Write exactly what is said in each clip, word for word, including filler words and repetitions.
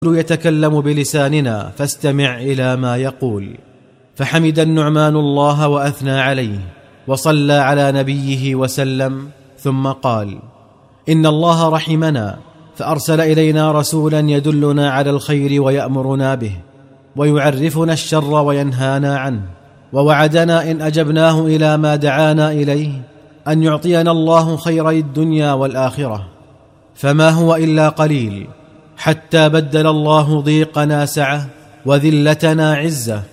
يتكلم بلساننا فاستمع إلى ما يقول. فحمد النعمان الله وأثنى عليه وصلى على نبيه وسلم، ثم قال: إن الله رحمنا فأرسل إلينا رسولا يدلنا على الخير ويأمرنا به ويعرفنا الشر وينهانا عنه، ووعدنا إن أجبناه إلى ما دعانا إليه أن يعطينا الله خيري الدنيا والآخرة، فما هو إلا قليل حتى بدل الله ضيقنا سعة وذلتنا عزة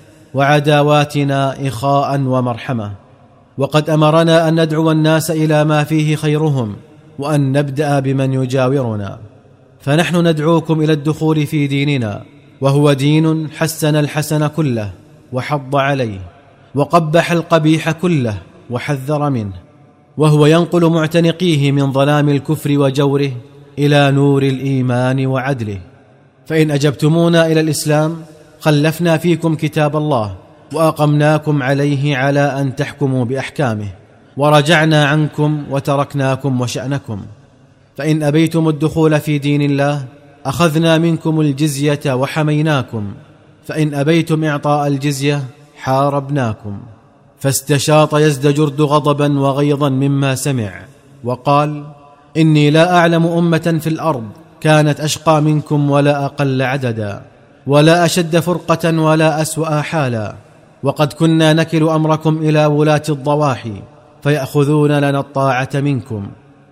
وعداواتنا إخاء ومرحمة. وقد أمرنا أن ندعو الناس إلى ما فيه خيرهم وأن نبدأ بمن يجاورنا، فنحن ندعوكم إلى الدخول في ديننا، وهو دين حسن الحسن كله وحض عليه، وقبح القبيح كله وحذر منه، وهو ينقل معتنقيه من ظلام الكفر وجوره إلى نور الإيمان وعدله. فإن أجبتمونا إلى الإسلام خلفنا فيكم كتاب الله وأقمناكم عليه على أن تحكموا بأحكامه، ورجعنا عنكم وتركناكم وشأنكم. فإن أبيتم الدخول في دين الله أخذنا منكم الجزية وحميناكم، فإن أبيتم إعطاء الجزية حاربناكم. فاستشاط يزدجرد غضبا وغيظا مما سمع، وقال: إني لا أعلم أمة في الأرض كانت أشقى منكم ولا أقل عددا ولا أشد فرقة ولا أسوأ حالا، وقد كنا نكل أمركم إلى ولاة الضواحي فيأخذون لنا الطاعة منكم.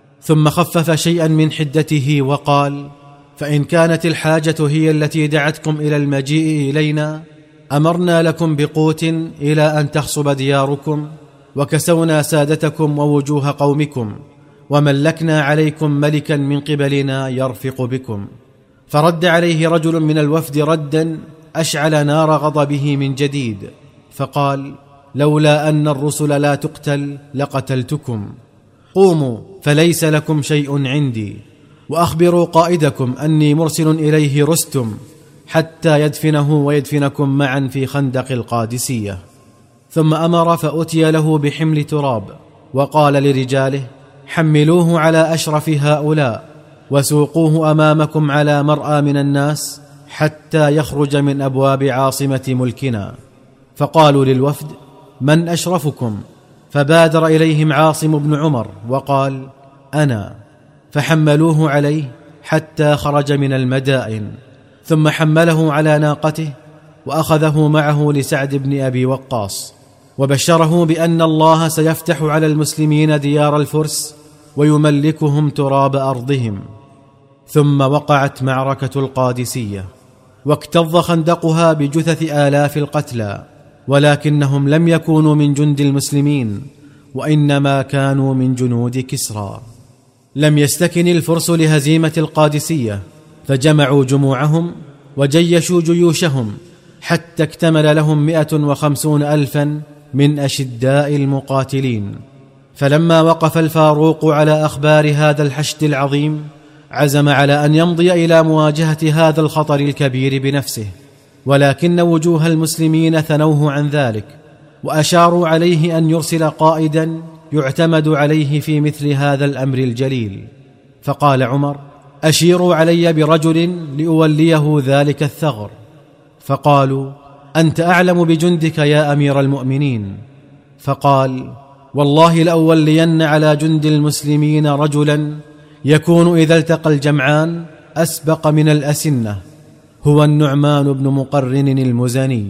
ثم خفف شيئا من حدته وقال: فإن كانت الحاجة هي التي دعتكم إلى المجيء إلينا أمرنا لكم بقوت إلى أن تخصب دياركم، وكسونا سادتكم ووجوه قومكم، وملكنا عليكم ملكا من قبلنا يرفق بكم. فرد عليه رجل من الوفد ردا أشعل نار غضبه من جديد، فقال: لولا أن الرسل لا تقتل لقتلتكم. قوموا فليس لكم شيء عندي، وأخبروا قائدكم أني مرسل إليه رستم حتى يدفنه ويدفنكم معا في خندق القادسية. ثم أمر فأتي له بحمل تراب، وقال لرجاله: حملوه على أشرف هؤلاء وسوقوه أمامكم على مرأى من الناس حتى يخرج من أبواب عاصمة ملكنا. فقالوا للوفد: من أشرفكم؟ فبادر إليهم عاصم بن عمر وقال: أنا. فحملوه عليه حتى خرج من المدائن، ثم حمله على ناقته وأخذه معه لسعد بن أبي وقاص، وبشره بأن الله سيفتح على المسلمين ديار الفرس ويملكهم تراب أرضهم. ثم وقعت معركة القادسية، واكتظ خندقها بجثث آلاف القتلى، ولكنهم لم يكونوا من جند المسلمين، وإنما كانوا من جنود كسرى. لم يستكن الفرس لهزيمة القادسية، فجمعوا جموعهم وجيشوا جيوشهم حتى اكتمل لهم مئة وخمسون ألفا من أشداء المقاتلين. فلما وقف الفاروق على أخبار هذا الحشد العظيم عزم على أن يمضي إلى مواجهة هذا الخطر الكبير بنفسه، ولكن وجوه المسلمين ثنوه عن ذلك، وأشاروا عليه أن يرسل قائدا يعتمد عليه في مثل هذا الأمر الجليل. فقال عمر: أشيروا علي برجل لأوليه ذلك الثغر. فقالوا: أنت أعلم بجندك يا أمير المؤمنين. فقال: والله لأولين على جند المسلمين رجلا يكون إذا التقى الجمعان أسبق من الأسنة، هو النعمان بن مقرن المزني.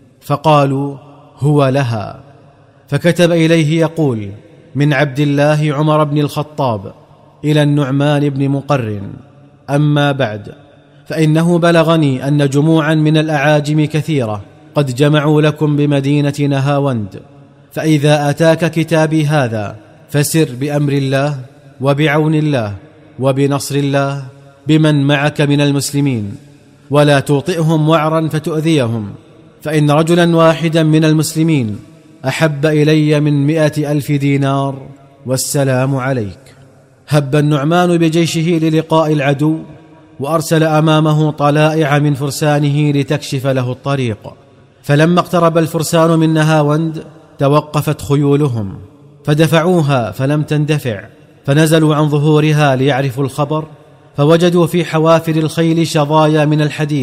فقالوا: هو لها. فكتب إليه يقول: من عبد الله عمر بن الخطاب إلى النعمان بن مقرن: أما بعد، فإنه بلغني أن جموعا من الأعاجم كثيرة قد جمعوا لكم بمدينة نهاوند، فإذا أتاك كتابي هذا فسر بأمر الله وبعون الله وبنصر الله بمن معك من المسلمين، ولا توطئهم وعرا فتؤذيهم، فإن رجلا واحدا من المسلمين أحب إلي من مئة ألف دينار، والسلام عليك. هب النعمان بجيشه للقاء العدو، وأرسل أمامه طلائع من فرسانه لتكشف له الطريق. فلما اقترب الفرسان من نهاوند توقفت خيولهم، فدفعوها فلم تندفع، فنزلوا عن ظهورها ليعرفوا الخبر، فوجدوا في حوافر الخيل شظايا من الحديد